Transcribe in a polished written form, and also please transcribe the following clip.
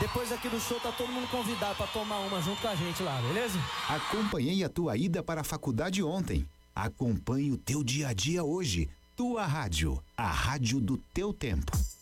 Depois aqui do show tá todo mundo convidado pra tomar uma junto com a gente lá, beleza? Acompanhei a tua ida para a faculdade ontem. Acompanhe o teu dia a dia hoje. Tua rádio, a rádio do teu tempo.